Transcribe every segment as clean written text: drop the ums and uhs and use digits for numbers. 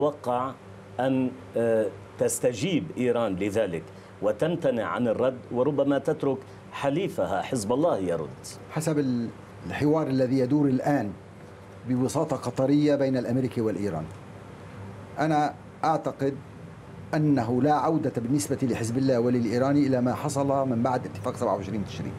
تتوقع أن تستجيب إيران لذلك وتمتنع عن الرد وربما تترك حليفها حزب الله يرد؟ حسب الحوار الذي يدور الآن بوساطة قطرية بين الأمريكي والإيراني، أنا أعتقد أنه لا عودة بالنسبة لحزب الله وللإيراني إلى ما حصل من بعد اتفاق 27 تشرين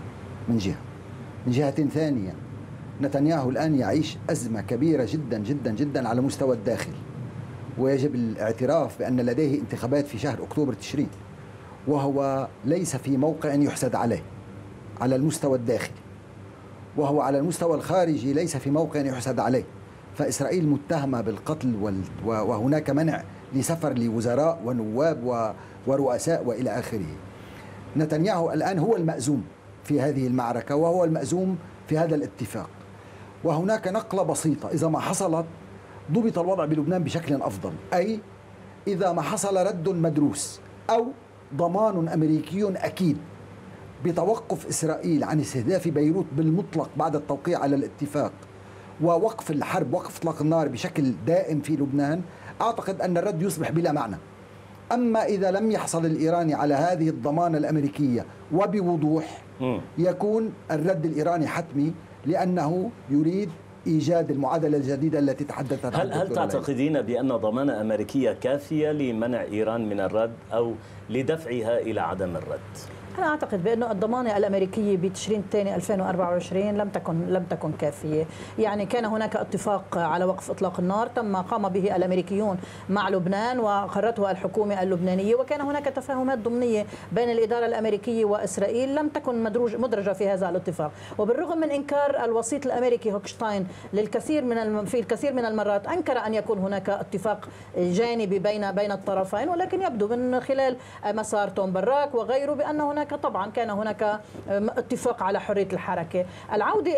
من جهة ثانية، نتنياهو الآن يعيش أزمة كبيرة جدا جدا جدا على مستوى الداخل، ويجب الاعتراف بأن لديه انتخابات في شهر أكتوبر تشرين، وهو ليس في موقع يحسد عليه على المستوى الداخلي، وهو على المستوى الخارجي ليس في موقع يحسد عليه. فإسرائيل متهمة بالقتل وهناك منع لسفر لوزراء ونواب ورؤساء وإلى آخره. نتنياهو الآن هو المأزوم في هذه المعركة، وهو المأزوم في هذا الاتفاق. وهناك نقلة بسيطة إذا ما حصلت ضبط الوضع بلبنان بشكل أفضل، أي إذا ما حصل رد مدروس أو ضمان أمريكي أكيد بتوقف إسرائيل عن استهداف بيروت بالمطلق بعد التوقيع على الاتفاق ووقف الحرب، وقف إطلاق النار بشكل دائم في لبنان، أعتقد أن الرد يصبح بلا معنى. أما إذا لم يحصل الإيراني على هذه الضمانة الأمريكية وبوضوح، يكون الرد الإيراني حتمي، لأنه يريد إيجاد المعادلة الجديدة التي تحدث عنها. هل تعتقدين بأن ضمانة أمريكية كافية لمنع إيران من الرد أو لدفعها إلى عدم الرد؟ أنا أعتقد بأنه الضمانة الأمريكية بتشرين الثاني 2024 لم تكن كافية. يعني كان هناك اتفاق على وقف إطلاق النار قام به الأمريكيون مع لبنان وقرته الحكومة اللبنانية، وكان هناك تفاهمات ضمنية بين الإدارة الأمريكية وإسرائيل لم تكن مدرجة في هذا الاتفاق. وبالرغم من إنكار الوسيط الأمريكي هوكشتاين في الكثير من المرات، أنكر أن يكون هناك اتفاق جانبي بين الطرفين، ولكن يبدو من خلال مسار توم براك وغيره بأن هناك طبعا كان هناك اتفاق على حرية الحركة. العودة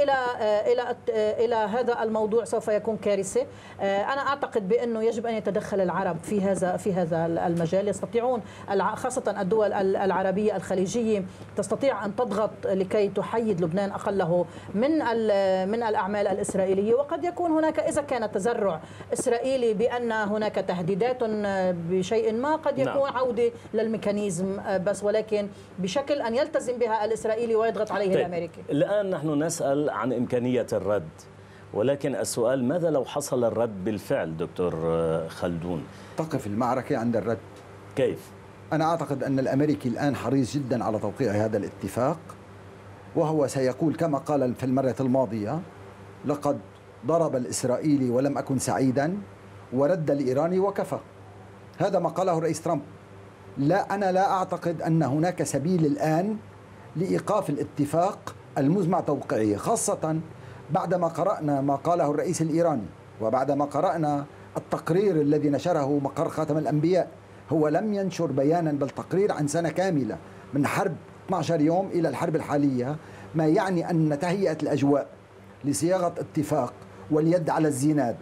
إلى هذا الموضوع سوف يكون كارثة. أنا أعتقد بأنه يجب أن يتدخل العرب في هذا المجال. يستطيعون خاصة الدول العربية الخليجية تستطيع أن تضغط لكي تحيد لبنان أقله من الأعمال الإسرائيلية. وقد يكون هناك إذا كان تزرع إسرائيلي بأن هناك تهديدات بشيء ما، قد يكون عودة للميكانيزم بس، ولكن بشكل أن يلتزم بها الإسرائيلي ويضغط عليه الأمريكي. الآن نحن نسأل عن إمكانية الرد، ولكن السؤال ماذا لو حصل الرد بالفعل دكتور خلدون؟ تقف المعركة عند الرد. كيف؟ أنا أعتقد أن الأمريكي الآن حريص جدا على توقيع هذا الاتفاق، وهو سيقول كما قال في المرة الماضية: لقد ضرب الإسرائيلي ولم أكن سعيدا، ورد الإيراني وكفى. هذا ما قاله الرئيس ترامب. أنا لا أعتقد أن هناك سبيل الآن لإيقاف الاتفاق المزمع توقيعه، خاصة بعدما قرأنا ما قاله الرئيس الإيراني وبعدما قرأنا التقرير الذي نشره مقر خاتم الأنبياء. هو لم ينشر بيانا بل تقرير عن سنة كاملة من حرب 12 يوم إلى الحرب الحالية، ما يعني أن تهيئة الأجواء لصياغة اتفاق واليد على الزناد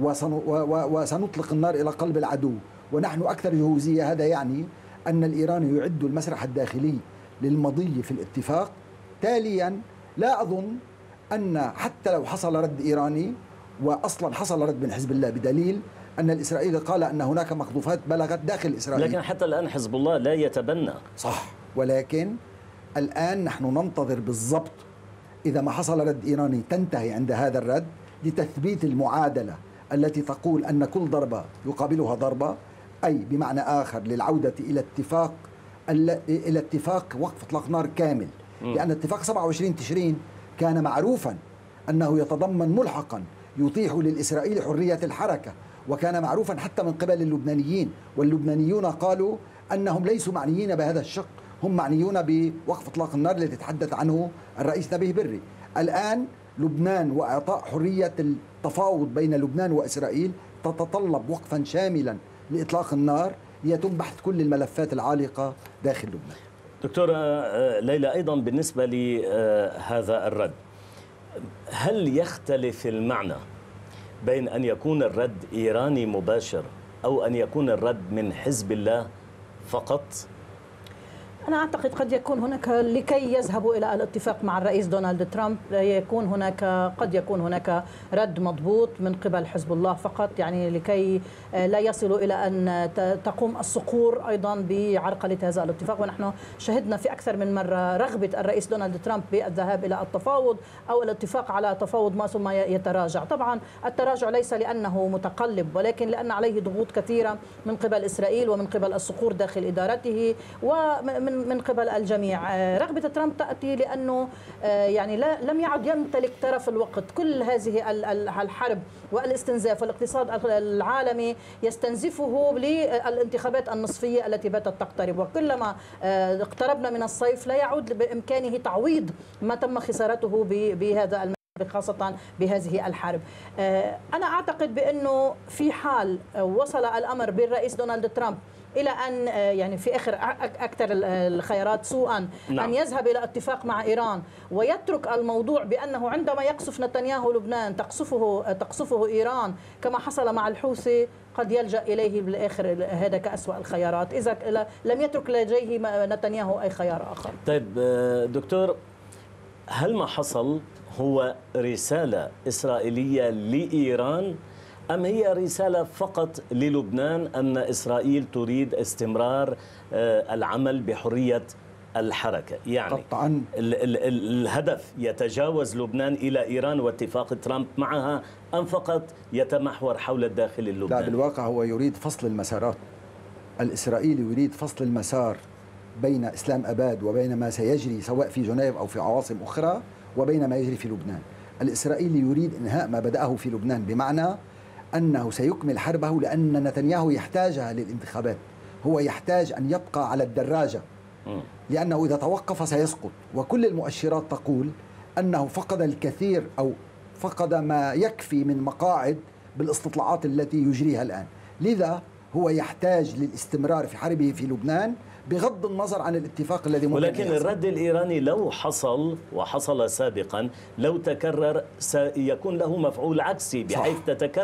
وسنطلق النار إلى قلب العدو ونحن أكثر جهوزية. هذا يعني أن الإيراني يعد المسرح الداخلي للمضي في الاتفاق. تاليا لا أظن أن حتى لو حصل رد إيراني، وأصلا حصل رد من حزب الله بدليل أن الإسرائيلي قال أن هناك مقذوفات بلغت داخل إسرائيل، لكن حتى الآن حزب الله لا يتبنى. صح، ولكن الآن نحن ننتظر بالضبط إذا ما حصل رد إيراني تنتهي عند هذا الرد لتثبيت المعادلة التي تقول أن كل ضربة يقابلها ضربة، أي بمعنى آخر للعودة إلى اتفاق وقف إطلاق نار كامل. لأن اتفاق 27 تشرين كان معروفا أنه يتضمن ملحقا يتيح للإسرائيلي حرية الحركة، وكان معروفا حتى من قبل اللبنانيين، واللبنانيون قالوا أنهم ليسوا معنيين بهذا الشق، هم معنيون بوقف إطلاق النار الذي تحدث عنه الرئيس نبيه بري. الآن لبنان وإعطاء حرية التفاوض بين لبنان وإسرائيل تتطلب وقفا شاملا لإطلاق النار ليتم بحث كل الملفات العالقة داخل لبنان. دكتورة ليلى، أيضا بالنسبة لهذا الرد، هل يختلف المعنى بين أن يكون الرد إيراني مباشر أو أن يكون الرد من حزب الله فقط؟ أنا أعتقد قد يكون هناك لكي يذهبوا إلى الاتفاق مع الرئيس دونالد ترامب قد يكون هناك رد مضبوط من قبل حزب الله فقط، يعني لكي لا يصلوا إلى أن تقوم الصقور أيضا بعرقلة هذا الاتفاق. ونحن شهدنا في أكثر من مرة رغبة الرئيس دونالد ترامب بالذهاب إلى التفاوض أو الاتفاق على تفاوض ما ثم يتراجع. طبعا التراجع ليس لأنه متقلب، ولكن لأن عليه ضغوط كثيرة من قبل إسرائيل ومن قبل الصقور داخل إدارته ومن قبل الجميع. رغبة ترامب تأتي لأنه يعني لم يعد يمتلك طرف الوقت. كل هذه الحرب والاستنزاف والاقتصاد العالمي يستنزفه للانتخابات النصفية التي باتت تقترب، وكلما اقتربنا من الصيف لا يعود بإمكانه تعويض ما تم خسارته بهذا المجال، خاصة بهذه الحرب. أنا أعتقد بأنه في حال وصل الأمر بالرئيس دونالد ترامب إلى أن يعني في آخر أكثر الخيارات سوءا أن يذهب إلى اتفاق مع إيران ويترك الموضوع بأنه عندما يقصف نتنياهو لبنان تقصفه إيران كما حصل مع الحوثي، قد يلجأ إليه بالآخر هذا كأسوأ الخيارات إذا لم يترك لديه نتنياهو أي خيار آخر. طيب دكتور، هل ما حصل هو رسالة إسرائيلية لإيران أم هي رسالة فقط للبنان أن إسرائيل تريد استمرار العمل بحرية الحركة؟ يعني قطعاً الهدف يتجاوز لبنان إلى إيران واتفاق ترامب معها أم فقط يتمحور حول الداخل اللبناني؟ لا، بالواقع هو يريد فصل المسارات. الإسرائيلي يريد فصل المسار بين إسلام أباد وبين ما سيجري سواء في جنيف أو في عواصم أخرى وبين ما يجري في لبنان. الإسرائيلي يريد إنهاء ما بدأه في لبنان، بمعنى أنه سيكمل حربه لأن نتنياهو يحتاجها للانتخابات. هو يحتاج أن يبقى على الدراجة لأنه إذا توقف سيسقط، وكل المؤشرات تقول أنه فقد الكثير أو فقد ما يكفي من مقاعد بالاستطلاعات التي يجريها الآن. لذا هو يحتاج للاستمرار في حربه في لبنان بغض النظر عن الاتفاق الذي ممكن ولكن يحصل. الرد الإيراني لو حصل وحصل سابقا لو تكرر سيكون له مفعول عكسي، بحيث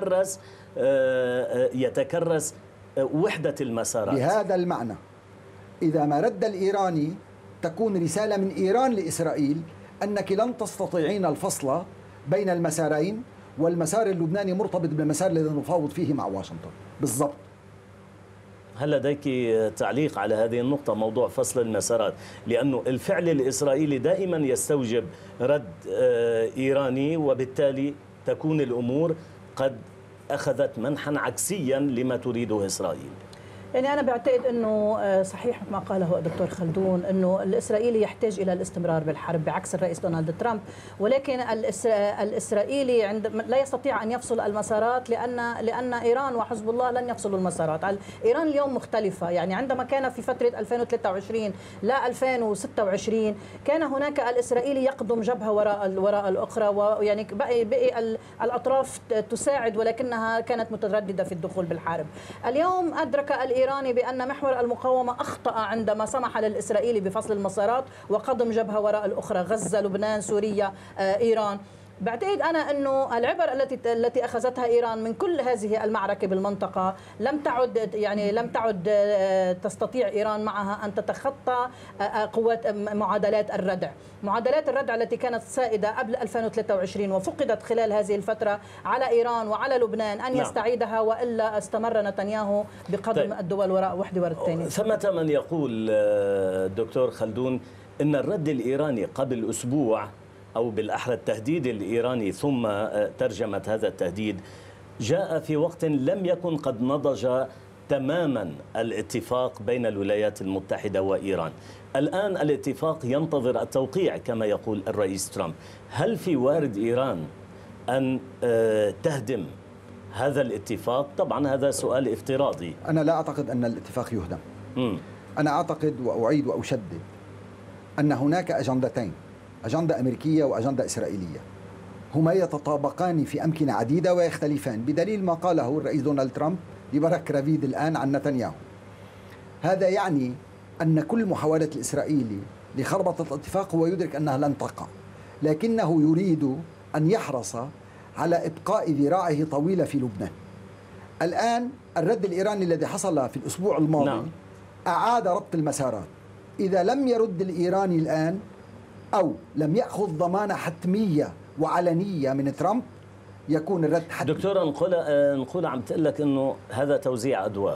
يتكرس وحدة المسارات. بهذا المعنى إذا ما رد الإيراني تكون رسالة من إيران لإسرائيل أنك لن تستطيعين الفصل بين المسارين، والمسار اللبناني مرتبط بالمسار الذي نفاوض فيه مع واشنطن بالضبط. هل لديك تعليق على هذه النقطة، موضوع فصل المسارات؟ لأنه الفعل الإسرائيلي دائما يستوجب رد إيراني، وبالتالي تكون الأمور قد أخذت منحا عكسيا لما تريده إسرائيل. يعني أنا بعتقد أنه صحيح ما قاله الدكتور خلدون أنه الإسرائيلي يحتاج إلى الاستمرار بالحرب بعكس الرئيس دونالد ترامب، ولكن الإسرائيلي لا يستطيع أن يفصل المسارات لأن إيران وحزب الله لن يفصلوا المسارات. إيران اليوم مختلفة، يعني عندما كان في فترة 2023 لا 2026 كان هناك الإسرائيلي يقدم جبهة وراء الأخرى، ويعني بقي الأطراف تساعد ولكنها كانت مترددة في الدخول بالحرب. اليوم أدرك الإيراني بأن محور المقاومة أخطأ عندما سمح للإسرائيلي بفصل المسارات وقدم جبهة وراء الأخرى، غزة، لبنان، سوريا، إيران. بعتقد أنا أنه العبر التي أخذتها إيران من كل هذه المعركة بالمنطقة لم تعد تستطيع إيران معها أن تتخطى قوات معادلات الردع التي كانت سائدة قبل 2023 وفقدت خلال هذه الفترة على إيران وعلى لبنان أن يستعيدها، وإلا استمر نتنياهو بقدم الدول وراء واحدة وراء الثانية. ثمة من يقول دكتور خلدون إن الرد الإيراني قبل أسبوع، أو بالأحرى التهديد الإيراني ثم ترجمة هذا التهديد، جاء في وقت لم يكن قد نضج تماما الاتفاق بين الولايات المتحدة وإيران. الآن الاتفاق ينتظر التوقيع كما يقول الرئيس ترامب. هل في وارد إيران أن تهدم هذا الاتفاق؟ طبعا هذا سؤال افتراضي. أنا لا أعتقد أن الاتفاق يهدم. أنا أعتقد وأعيد وأشدد أن هناك أجندتين، أجندة أمريكية وأجندة إسرائيلية، هما يتطابقان في أمكنة عديدة ويختلفان، بدليل ما قاله الرئيس دونالد ترامب لبارك رافيد الآن عن نتنياهو. هذا يعني أن كل محاولة الإسرائيلي لخربطة الاتفاق هو يدرك أنها لن تقع، لكنه يريد أن يحرص على إبقاء ذراعه طويلة في لبنان. الآن الرد الإيراني الذي حصل في الأسبوع الماضي أعاد ربط المسارات، إذا لم يرد الإيراني الآن أو لم يأخذ ضمانة حتمية وعلنية من ترامب يكون الرد حتمي. دكتورة نقول عم تقول لك انه هذا توزيع ادوار،